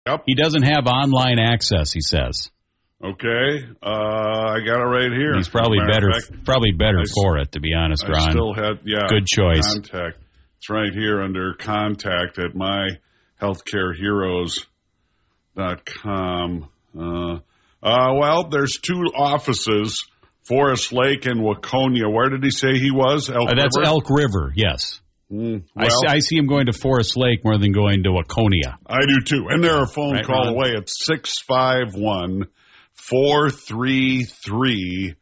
Yep. He doesn't have online access, he says. Okay. I got it right here. He's probably better for it, to be honest, Ron. I still had, good choice. Contact. It's right here under contact at myhealthcareheroes.com. Well, there's two offices, Forest Lake and Waconia. Where did he say he was? That's Elk River, yes. Well, I see him going to Forest Lake more than going to Waconia. I do too. And they're a phone call Ron? away at 651-433-2814.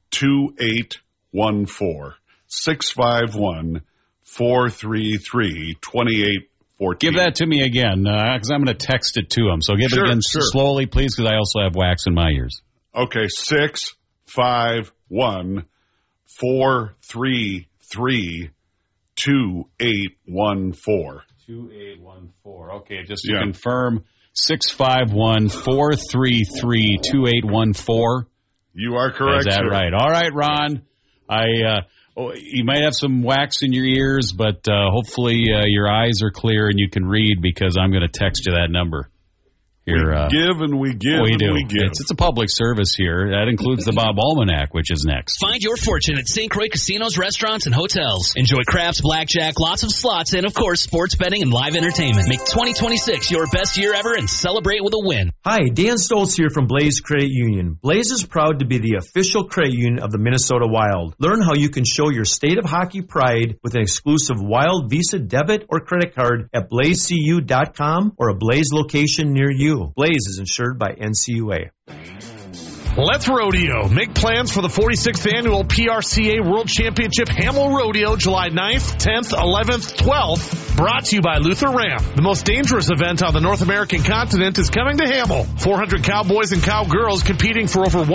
651-433-2814. Give that to me again, because I'm going to text it to him. So give it again slowly, please, because I also have wax in my ears. Okay, 651-433-2814. 2814. Okay, just to confirm, 651-433-2814. You are correct. Is that right? All right, Ron. You might have some wax in your ears, but hopefully your eyes are clear and you can read, because I'm going to text you that number. Here, we give and we give we and do. we give. It's a public service here. That includes the Bob Almanac, which is next. Find your fortune at St. Croix casinos, restaurants, and hotels. Enjoy craps, blackjack, lots of slots, and, of course, sports betting and live entertainment. Make 2026 your best year ever and celebrate with a win. Hi, Dan Stoltz here from Blaze Credit Union. Blaze is proud to be the official credit union of the Minnesota Wild. Learn how you can show your state of hockey pride with an exclusive Wild Visa debit or credit card at blazecu.com or a Blaze location near you. Blaze is insured by NCUA. Let's rodeo. Make plans for the 46th annual PRCA World Championship Hamel Rodeo, July 9th, 10th, 11th, 12th. Brought to you by Luther Ram. The most dangerous event on the North American continent is coming to Hamel. 400 cowboys and cowgirls competing for over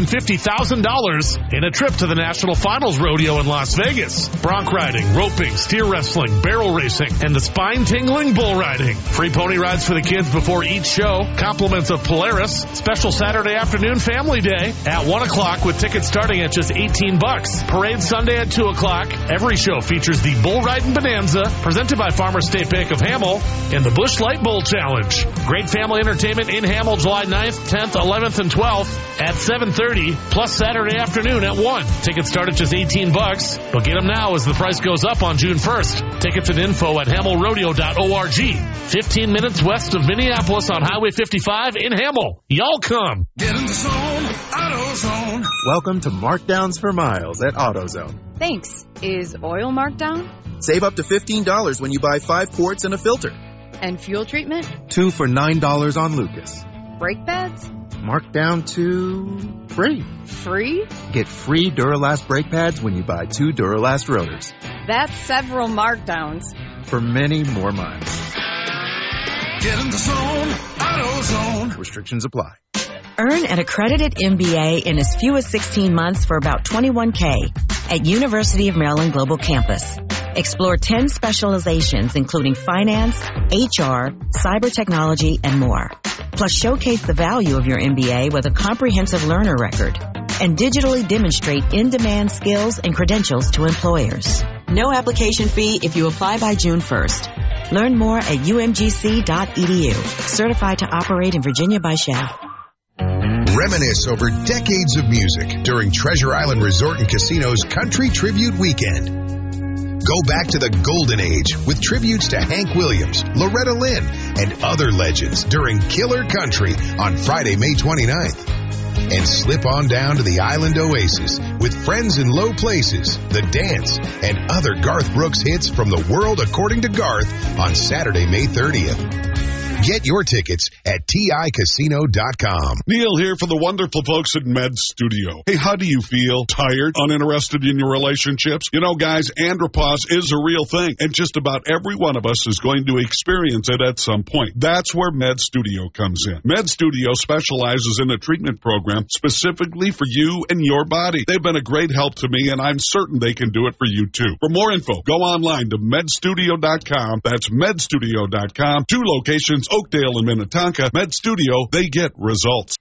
$150,000 in a trip to the National Finals Rodeo in Las Vegas. Bronc riding, roping, steer wrestling, barrel racing, and the spine-tingling bull riding. Free pony rides for the kids before each show. Compliments of Polaris. Special Saturday afternoon family day at 1 o'clock with tickets starting at just $18. Parade Sunday at 2 o'clock. Every show features the Bull Riding Bonanza, presented by Farmers State Bank of Hamel, and the Busch Light Bull Challenge. Great family entertainment in Hamel July 9th, 10th, 11th, and 12th at 7:30, plus Saturday afternoon at 1. Tickets start at just $18, but get them now as the price goes up on June 1st. Tickets and info at hamelrodeo.org. 15 minutes west of Minneapolis on Highway 55 in Hamel. Y'all come. Get in the zone, AutoZone. Welcome to Markdowns for Miles at AutoZone. Thanks. Is oil marked down? Save up to $15 when you buy 5 quarts and a filter. And fuel treatment? 2 for $9 on Lucas. Brake pads? Marked down to free. Free? Get free Duralast brake pads when you buy 2 Duralast rotors. That's several markdowns. For many more miles. Get in the zone, AutoZone. Restrictions apply. Earn an accredited MBA in as few as 16 months for about $21K at University of Maryland Global Campus. Explore 10 specializations, including finance, HR, cyber technology, and more. Plus, showcase the value of your MBA with a comprehensive learner record and digitally demonstrate in-demand skills and credentials to employers. No application fee if you apply by June 1st. Learn more at umgc.edu. Certified to operate in Virginia by Shaft. Reminisce over decades of music during Treasure Island Resort and Casino's Country Tribute Weekend. Go back to the golden age with tributes to Hank Williams, Loretta Lynn, and other legends during Killer Country on Friday, May 29th. And slip on down to the Island Oasis with Friends in Low Places, The Dance, and other Garth Brooks hits from the world according to Garth on Saturday, May 30th. Get your tickets at TICasino.com. Neil here for the wonderful folks at Med Studio. Hey, how do you feel? Tired? Uninterested in your relationships? You know, guys, andropause is a real thing, and just about every one of us is going to experience it at some point. That's where Med Studio comes in. Med Studio specializes in a treatment program specifically for you and your body. They've been a great help to me, and I'm certain they can do it for you, too. For more info, go online to medstudio.com. That's medstudio.com. 2 locations, Oakdale and Minnetonka. Med Studio, they get results.